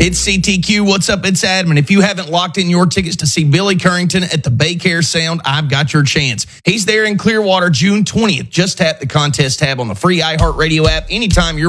It's CTQ. What's up? It's Adam. If you haven't locked in your tickets to see Billy Currington at the Baycare Sound, I've got your chance. He's there in Clearwater June 20th. Just tap the contest tab on the free iHeartRadio app anytime you're